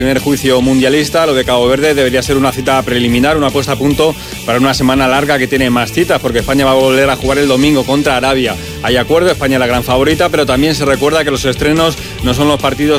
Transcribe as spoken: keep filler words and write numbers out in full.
Primer juicio mundialista, lo de Cabo Verde debería ser una cita preliminar, una puesta a punto para una semana larga que tiene más citas, porque España va a volver a jugar el domingo contra Arabia. Hay acuerdo, España es la gran favorita, pero también se recuerda que los estrenos no son los partidos